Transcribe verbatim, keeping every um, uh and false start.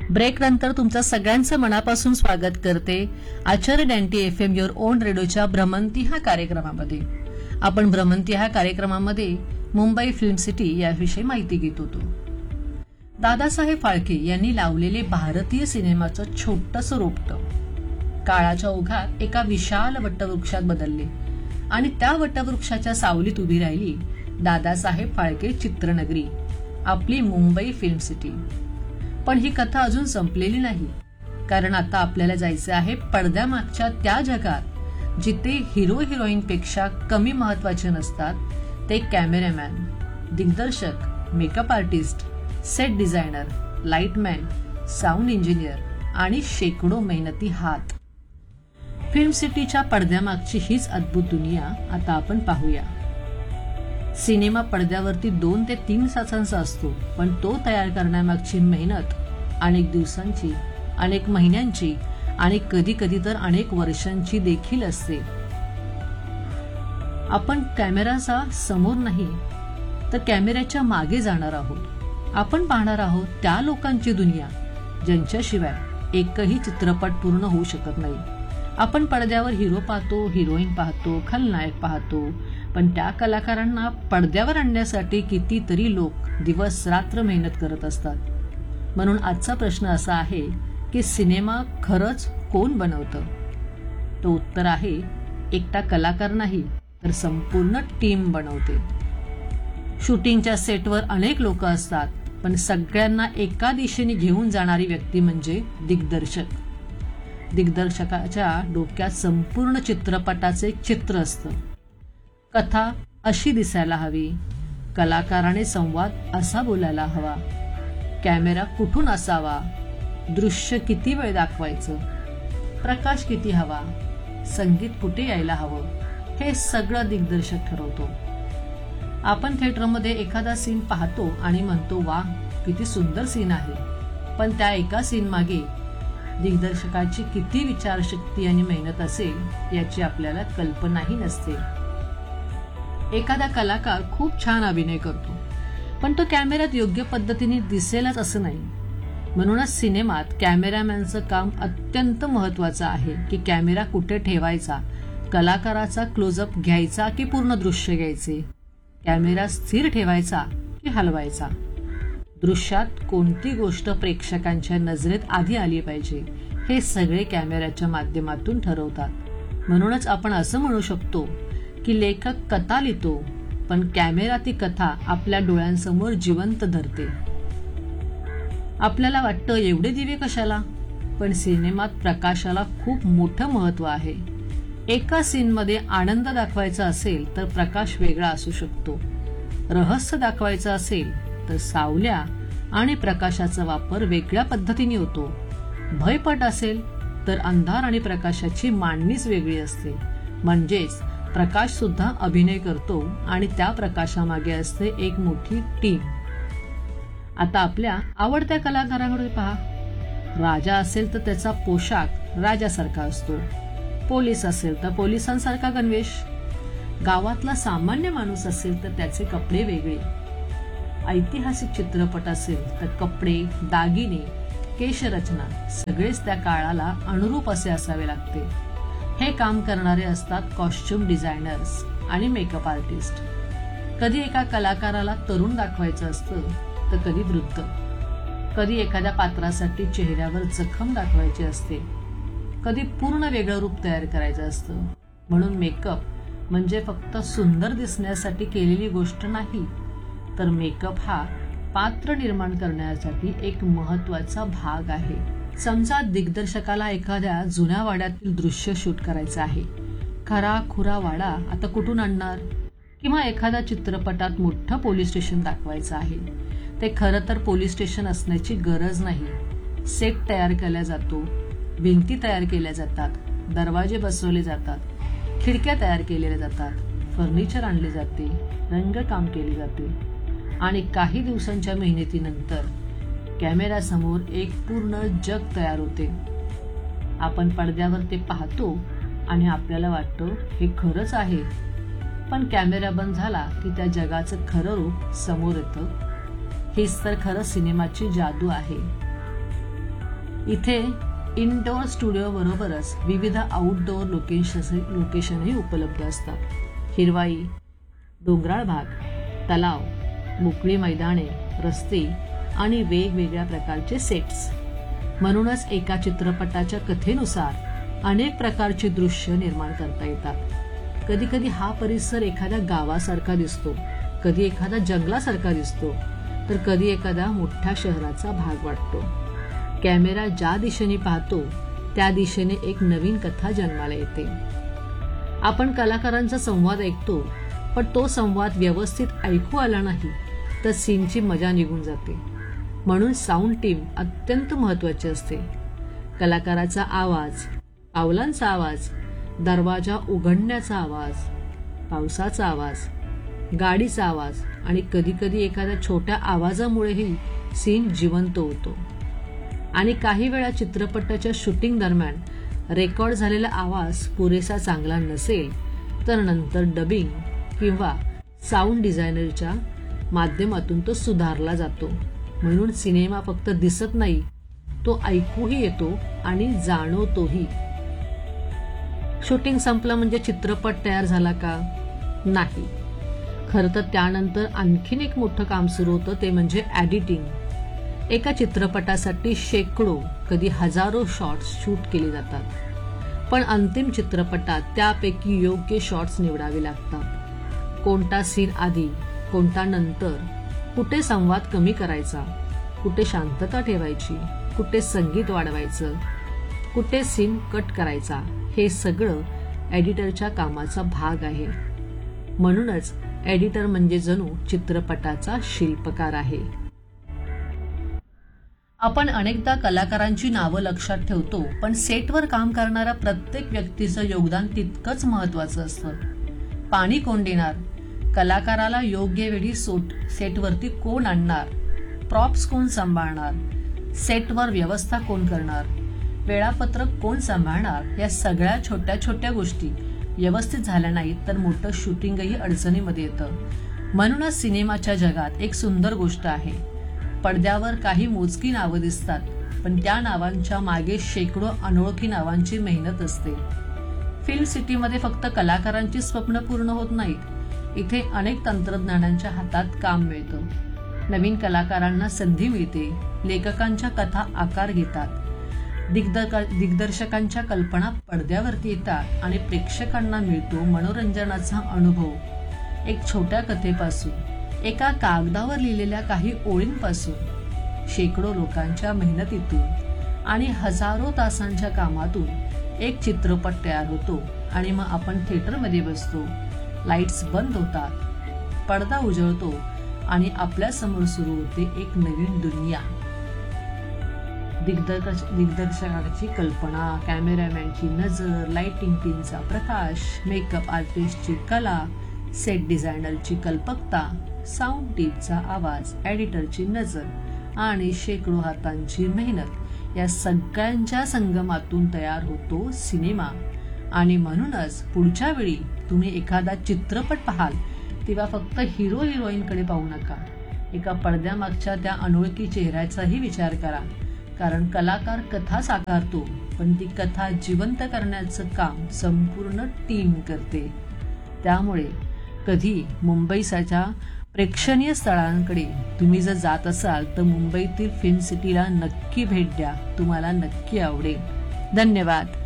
Break नंतर तुमचं सगळ्यांचं मनापासून स्वागत करते आचार्य डॅन्टी एफ एम युअर ओन रेडिओच्या भ्रमंती ह्या कार्यक्रमामध्ये. आपण भ्रमंती ह्या कार्यक्रमामध्ये मुंबई फिल्म सिटी याविषयी माहिती घेत होतो. दादासाहेब फाळके यांनी लावलेले भारतीय सिनेमाचं छोटंसं रोपटं काळाच्या ओघात एका विशाल वटवृक्षात बदलले आणि त्या वटवृक्षाच्या सावलीत उभी राहिली दादासाहेब फाळके चित्रनगरी, आपली मुंबई फिल्म सिटी. पण ही कथा अजून संपलेली नाही, कारण आता आपल्याला जायचं आहे पडद्यामागच्या त्या जगात जिथे हिरो हिरोईन पेक्षा कमी महत्वाचे नसतात ते कॅमेरामॅन, दिग्दर्शक, makeup artist, set designer, लाईटमॅन, sound engineer आणि शेकडो मेहनती हात. फिल्म सिटीच्या पडद्यामागची हीच अद्भुत दुनिया आता आपण पाहूया. सिनेमा पडद्यावरती दोन ते तीन तासांचा असतो, पण तो तयार करण्यामागची मेहनत अनेक दिवसांची, अनेक महिन्यांची आणि कधी कधी तर अनेक वर्षांची देखील असते. आपण कॅमेराचा समोर नाही तर कॅमेऱ्याच्या मागे जाणार आहोत. आपण पाहणार आहोत त्या लोकांची दुनिया ज्यांच्याशिवाय एकही चित्रपट पूर्ण होऊ शकत नाही. आपण पडद्यावर हिरो पाहतो, हिरोईन पाहतो, खलनायक पाहतो, पण त्या कलाकारांना पडद्यावर आणण्यासाठी कितीतरी लोक दिवस रात्र मेहनत करत असतात. म्हणून आजचा प्रश्न असा आहे की सिनेमा खरंच कोण बनवतं? तो उत्तर आहे, एकटा कलाकार नाही तर संपूर्ण टीम बनवते. शूटिंगच्या सेटवर अनेक लोक असतात, पण सगळ्यांना एका दिशेने घेऊन जाणारी व्यक्ती म्हणजे दिग्दर्शक. दिग्दर्शकाच्या डोक्यात संपूर्ण चित्रपटाचे चित्र असतं. कथा अशी दिसायला हवी, कलाकाराने संवाद असा बोलायला हवा, कॅमेरा कुठून असावा, दृश्य किती वेळ दाखवायचं, प्रकाश किती हवा, संगीत कुठे यायला हवं, हे सगळं दिग्दर्शक ठरवतो. आपण थिएटरमध्ये एखादा सीन पाहतो आणि म्हणतो वा किती सुंदर सीन आहे, पण त्या एका सीन मागे दिग्दर्शकाची किती विचारशक्ती आणि मेहनत असेल याची आपल्याला कल्पनाही नसते. एखादा कलाकार खूप छान अभिनय करतो, पण तो कॅमेऱ्यात योग्य पद्धतीने दिसेलच असं नाही. म्हणूनच सिनेमात कॅमेरामॅनचं काम अत्यंत महत्वाचं आहे की कॅमेरा कुठे ठेवायचा, कलाकाराचा क्लोजअप घ्यायचा की पूर्ण दृश्य घ्यायचे, कॅमेरा स्थिर ठेवायचा की हलवायचा, दृश्यात कोणती गोष्ट प्रेक्षकांच्या नजरेत आधी आली पाहिजे हे सगळे कॅमेऱ्याच्या माध्यमातून ठरवतात. म्हणूनच आपण असं म्हणू शकतो की लेखक कथा लिहितो, पण कॅमेरा ती कथा आपल्या डोळ्यांसमोर जिवंत धरते. आपल्याला वाटतं एवढे दिवे कशाला, पण सिनेमात प्रकाशाला खूप मोठं महत्व आहे. एका सीनमध्ये आनंद दाखवायचा असेल तर प्रकाश वेगळा असू शकतो, रहस्य दाखवायचं असेल तर सावल्या आणि प्रकाशाचा वापर वेगळ्या पद्धतीने होतो, भयपट असेल तर अंधार आणि प्रकाशाची मांडणीच वेगळी असते. म्हणजेच प्रकाश सुद्धा अभिनय करतो आणि त्या प्रकाशामागे असते एक मोठी टीम. आता आपल्या आवडत्या कलाकाराकडे पहा. राजा असेल तर त्याचा पोशाख राजासारखा असतो, पोलीस असेल तर पोलिसांसारखा गणवेश, गावातला सामान्य माणूस असेल तर त्याचे कपडे वेगळे, ऐतिहासिक चित्रपट असेल तर कपडे, दागिने, केशरचना सगळेच त्या काळाला अनुरूप असे असावे लागते. हे काम करणारे असतात कॉस्ट्युम डिझायनर्स आणि मेकअप आर्टिस्ट. कधी एका कलाकाराला तरुण दाखवायचं असतं तर कधी वृद्ध, कधी एखाद्या पात्रासाठी चेहऱ्यावर जखम दाखवायची असते, कधी पूर्ण वेगळं रूप तयार करायचं असतं. म्हणून मेकअप म्हणजे फक्त सुंदर दिसण्यासाठी केलेली गोष्ट नाही, तर मेकअप हा पात्र निर्माण करण्यासाठी एक महत्वाचा भाग आहे. समजा दिग्दर्शकाला एखाद्या जुन्या वाड्यातील दृश्य शूट करायचं आहे. खरा खुरा वाडा आता कुठून आणणार? किंवा एखाद्या चित्रपटात मोठं पोलीस स्टेशन दाखवायचं आहे. ते खरं तर पोलीस स्टेशन असण्याची गरज नाही. सेट तयार केला जातो, भिंती तयार केल्या जातात, दरवाजे बसवले जातात, खिडक्या तयार केलेल्या जातात, फर्निचर आणले जाते, रंगकाम केले जाते आणि काही दिवसांच्या मेहनतीनंतर कॅमेऱ्यासमोर एक पूर्ण जग तयार होते. आपण पडद्यावर ते पाहतो आणि आपल्याला वाटतं हे खरंच आहे, पण कॅमेरा बंद झाला की त्या जगाचं खरं रूप समोर येतं. हेच तर खरं सिनेमाची जादू आहे. इथे इनडोअर स्टुडिओ बरोबरच विविध आउटडोअर लोकेशन लोकेशनही उपलब्ध असतात. हिरवाई, डोंगराळ भाग, तलाव, मोकळी मैदाने, रस्ते आणि वेगवेगळ्या प्रकारचे सेट्स. म्हणूनच एका चित्रपटाच्या कथेनुसार अनेक प्रकारची दृश्य निर्माण करता येतात. कधी कधी हा परिसर एखाद्या गावासारखा दिसतो, कधी एखादा जंगलासारखा दिसतो, तर कधी एखाद्या मोठ्या शहराचा भाग वाटतो. कॅमेरा ज्या दिशेने पाहतो त्या दिशेने एक नवीन कथा जन्माला येते. आपण कलाकारांचा संवाद ऐकतो, पण तो संवाद व्यवस्थित ऐकू आला नाही तर सीनची मजा निघून जाते. म्हणून साऊंड टीम अत्यंत महत्वाची असते. कलाकाराचा आवाज, पावलांचा आवाज, दरवाजा उघडण्याचा आवाज, पावसाचा आवाज, गाडीचा आवाज आणि कधी कधी एखाद्या छोट्या आवाजामुळेही सीन जिवंत होतो. आणि काही वेळा चित्रपटाच्या शूटिंग दरम्यान रेकॉर्ड झालेला आवाज पुरेसा चांगला नसेल तर नंतर डबिंग किंवा साऊंड डिझायनरच्या माध्यमातून तो सुधारला जातो. म्हणून सिनेमा फक्त दिसत नाही, तो ऐकूही येतो आणि जाणवतोही. शूटिंग संपलं म्हणजे चित्रपट तयार झाला का? नाही. खरं तर त्यानंतर आणखीन एक मोठं काम सुरू होतं, ते म्हणजे एडिटिंग. एका चित्रपटासाठी शेकडो, कधी हजारो शॉट्स शूट केले जातात. पण अंतिम चित्रपटात त्यापैकी योग्य शॉट्स निवडावे लागतात. कोणता सीन आधी, कोणता नंतर, कुठे संवाद कमी करायचा, कुठे शांतता ठेवायची, कुठे संगीत वाढवायचं, कुठे सीन कट करायचा, हे सगळं एडिटरच्या कामाचा भाग आहे. म्हणूनच एडिटर म्हणजे जणू चित्रपटाचा शिल्पकार आहे. आपण अनेकदा कलाकारांची नावं लक्षात ठेवतो, पण सेटवर काम करणाऱ्या प्रत्येक व्यक्तीचं योगदान तितकंच महत्वाचं असतं. पाणी कोण देणार, कलाकाराला योग्य वेळी सेटवरती कोण आणणार, प्रॉप्स कोण सांभाळणार, सेटवर व्यवस्था कोण करणार, वेळापत्रक कोण सांभाळणार, या सगळ्या छोट्या छोट्या गोष्टी व्यवस्थित झाल्या नाहीत तर मोठं शूटिंगही अडचणीमध्ये येतं. म्हणूनच सिनेमाच्या जगात एक सुंदर गोष्ट आहे. पडद्यावर काही मोजकी नावं दिसतात, पण त्या नावांच्या मागे शेकडो अनोळखी नावांची मेहनत असते. फिल्म सिटीमध्ये फक्त कलाकारांची स्वप्न पूर्ण होत नाहीत, इथे अनेक तंत्रज्ञानांच्या हातात काम मिळतं. नवीन कलाकारांना संधी मिळते, लेखकांच्या कथा आकार घेतात, दिग्दर्शकांच्या कल्पना पडद्यावरती येतात आणि प्रेक्षकांना मिळतो मनोरंजनाचा अनुभव. एक छोट्या कथेपासून, एका कागदावर लिहिलेल्या काही ओळींपासून, शेकडो लोकांच्या मेहनतीतून आणि हजारो तासांच्या कामातून एक चित्रपट तयार होतो. आणि मग आपण थिएटरमध्ये बसतो, लाईट्स बंद होतात, पडदा उजळतो आणि आपल्या समोर सुरू होते एक नवीन दुनिया. दिग्दर्श दिग्दर्शकाची कल्पना, कॅमेरामॅनची नजर, लाइटिंग टीमचा प्रकाश, मेकअप आर्टिस्टची कला, सेट डिझायनरची कल्पकता, साऊंड टीमचा आवाज, एडिटरची नजर आणि शेकडो हातांची मेहनत, या सगळ्यांच्या संगमातून तयार होतो सिनेमा. आणि म्हणूनच पुढच्या वेळी तुम्ही एखादा चित्रपट पाहाल तेव्हा फक्त हिरो हिरोईनकडे पाहू नका, एका पडद्यामागच्या त्या अनोळखी चेहऱ्याचाही विचार करा. कारण कलाकार कथा साकारतो, पण ती कथा जिवंत करण्याचं काम संपूर्ण टीम करते. त्यामुळे कधी मुंबईच्या प्रेक्षणीय स्थळांकडे तुम्ही जर जात असाल तर मुंबईतील फिल्म सिटीला नक्की भेट द्या, तुम्हाला नक्की आवडेल. धन्यवाद.